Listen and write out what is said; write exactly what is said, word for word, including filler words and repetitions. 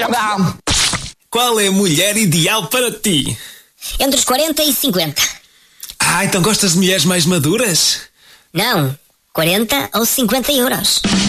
Qual é a mulher ideal para ti? Entre os quarenta e cinquenta. Ah, então gostas de mulheres mais maduras? Não, quarenta ou cinquenta euros.